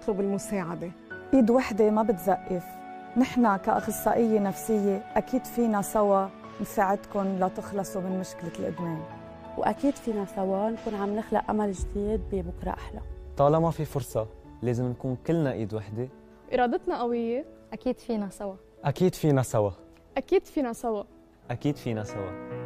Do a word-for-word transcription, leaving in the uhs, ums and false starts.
يطلب المساعدة. إيد وحدة ما بتزقف. نحن كأخصائية نفسية أكيد فينا سوا نساعدكم لتخلصوا من مشكلة الإدمان، وأكيد فينا سوا نكون عم نخلق أمل جديد ببكرة أحلى. طالما في فرصة لازم نكون كلنا إيد وحدة. إرادتنا قوية. أكيد فينا سوا. أكيد فينا سوا. أكيد فينا سوا. أكيد فينا سوا.